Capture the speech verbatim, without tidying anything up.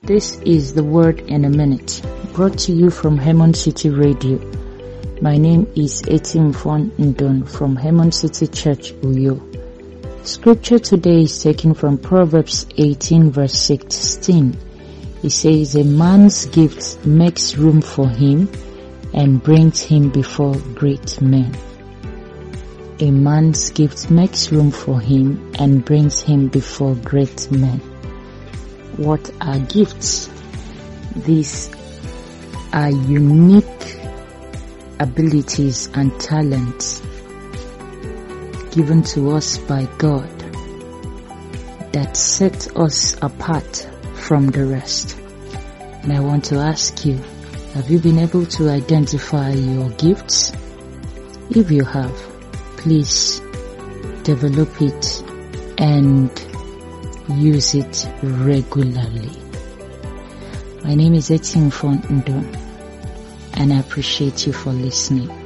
This is the Word in a Minute, brought to you from Hemon City Radio. My name is Etimfon Ndon from Hemon City Church, Uyo. Scripture today is taken from Proverbs eighteen verse sixteen. It says, "A man's gift makes room for him and brings him before great men." A man's gift makes room for him and brings him before great men. What are gifts? These are unique abilities and talents given to us by God that set us apart from the rest. And I want to ask you, have you been able to identify your gifts? If you have, please develop it and use it regularly. My name is Etimfon Ndon, and I appreciate you for listening.